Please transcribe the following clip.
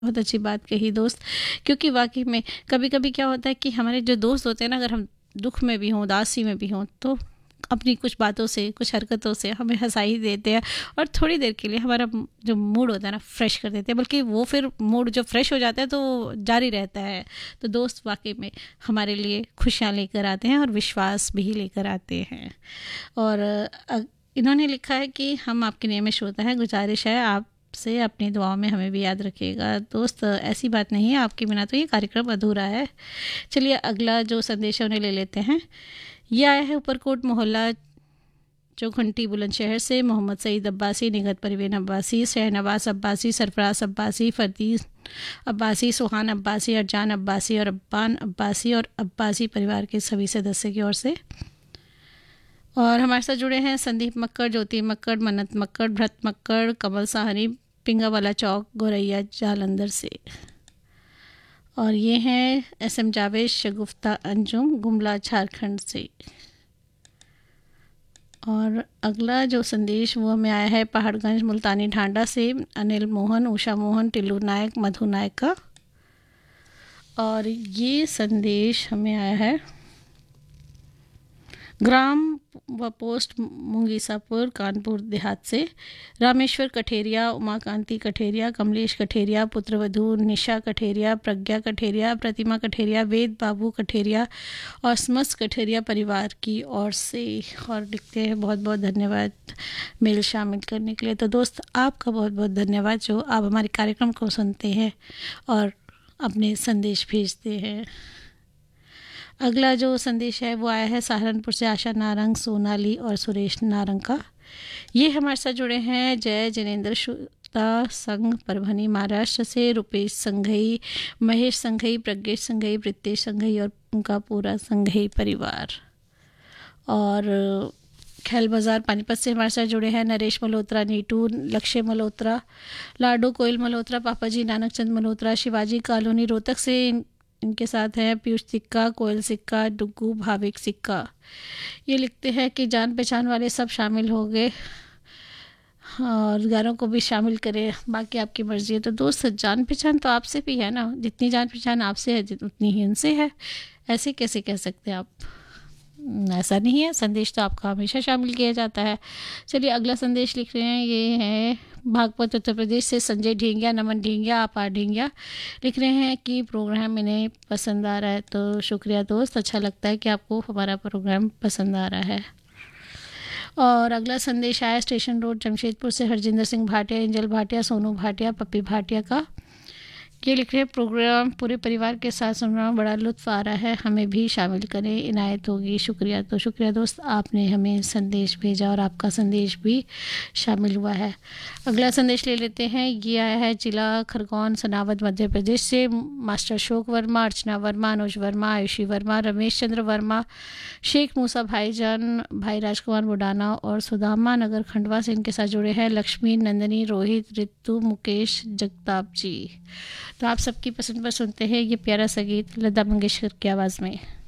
बहुत अच्छी बात कही दोस्त। क्योंकि वाकई में कभी कभी क्या होता है कि हमारे जो दोस्त होते हैं ना, अगर हम दुख में भी हों, उदासी में भी हों, तो अपनी कुछ बातों से, कुछ हरकतों से हमें हंसा ही देते हैं और थोड़ी देर के लिए हमारा जो मूड होता है ना, फ्रेश कर देते हैं। बल्कि वो फिर मूड जो फ्रेश हो जाता है तो वो जारी रहता है। तो दोस्त वाकई में हमारे लिए खुशियाँ लेकर आते हैं और विश्वास भी लेकर आते हैं। और इन्होंने लिखा है कि हम आपके नियमित श्रोता हैं, गुजारिश है आप से अपनी दुआओं में हमें भी याद रखिएगा। दोस्त ऐसी बात नहीं है, आपके बिना तो ये कार्यक्रम अधूरा है। चलिए अगला जो संदेश है उन्हें ले लेते हैं। ये आया है ऊपरकोट मोहल्ला चौखंटी बुलंदशहर से। मोहम्मद सईद अब्बासी, निगत परवीन अब्बासी, शहनवाज अब्बासी, सरफराज अब्बासी, फरदीस अब्बासी, सुहान अब्बासी, अरजान अब्बासी और अब्बान अब्बासी और अब्बासी परिवार के सभी सदस्य की ओर से। और हमारे साथ जुड़े हैं संदीप मक्कड़, ज्योति मक्कड़, मन्नत मक्कड़, भरत मक्कड़, कमल साहनी, पिंगावाला चौक, गोरैया जालंधर से। और ये हैं SM जावेद, शगुफ्ता अंजुम, गुमला झारखंड से। और अगला जो संदेश वो हमें आया है पहाड़गंज मुल्तानी ढांडा से। अनिल मोहन, उषा मोहन, टिल्लू नायक, मधु नायक का। और ये संदेश हमें आया है ग्राम व पोस्ट मुंगीसापुर, कानपुर देहात से। रामेश्वर कठेरिया, उमाकांति कठेरिया, कमलेश कठेरिया, पुत्रवधू निशा कठेरिया, प्रज्ञा कठेरिया, प्रतिमा कठेरिया, वेद बाबू कठेरिया और समस्त कठेरिया परिवार की ओर से। और लिखते हैं बहुत बहुत धन्यवाद मेल शामिल करने के लिए। तो दोस्त आपका बहुत बहुत धन्यवाद जो आप हमारे कार्यक्रम को सुनते हैं और अपने संदेश भेजते हैं। अगला जो संदेश है वो आया है सहारनपुर से। आशा नारंग, सोनाली और सुरेश नारंग का। ये हमारे साथ जुड़े हैं जय जिनेंद्र श्रोता संघ, परभनी महाराष्ट्र से। Rupesh Shanghai, Mahesh Shanghai, Pradnyesh Shanghai, Pritesh Shanghai और उनका पूरा संघई परिवार। और खेल बाजार पानीपत से हमारे साथ जुड़े हैं नरेश मल्होत्रा, नीटू, लक्ष्य मल्होत्रा, लाडो कोयल मल्होत्रा, पापा जी नानक चंद मल्होत्रा, शिवाजी कॉलोनी रोहतक से। इनके साथ हैं पीयूष सिक्का, कोयल सिक्का, डुग्गू, भाविक सिक्का। ये लिखते हैं कि जान पहचान वाले सब शामिल हो गए और गानों को भी शामिल करें, बाकी आपकी मर्जी है। तो दोस्त जान पहचान तो आपसे भी है ना, जितनी जान पहचान आपसे है उतनी ही उनसे है। ऐसे कैसे कह सकते हैं आप? ऐसा नहीं है, संदेश तो आपका हमेशा शामिल किया जाता है। चलिए अगला संदेश लिख रहे हैं, ये है भागपत उत्तर प्रदेश से संजय ढींगिया, नमन ढींगिया, आपार ढींगिया। लिख रहे हैं कि प्रोग्राम इन्हें पसंद आ रहा है। तो शुक्रिया दोस्त, अच्छा लगता है कि आपको हमारा प्रोग्राम पसंद आ रहा है। और अगला संदेश आया स्टेशन रोड जमशेदपुर से हरजिंदर सिंह भाटिया, एंजल भाटिया, सोनू भाटिया, पप्पी भाटिया का। ये लिख रहे हैं प्रोग्राम पूरे परिवार के साथ सुनना बड़ा लुत्फ़ आ रहा है, हमें भी शामिल करें, इनायत होगी। शुक्रिया। तो शुक्रिया दोस्त, आपने हमें संदेश भेजा और आपका संदेश भी शामिल हुआ है। अगला संदेश ले लेते हैं। ये आया है जिला खरगोन, सनावद, मध्य प्रदेश से। मास्टर अशोक वर्मा, अर्चना वर्मा, अनुज वर्मा, आयुषी वर्मा, रमेश चंद्र वर्मा, शेख मूसा भाईजान, भाई राजकुमार बुडाना और सुदामा नगर खंडवा से। इनके साथ जुड़े हैं लक्ष्मी, नंदनी, रोहित, रितु, मुकेश, जगताप जी। तो आप सबकी पसंद पर सुनते हैं ये प्यारा सा गीत लता मंगेशकर की आवाज़ में।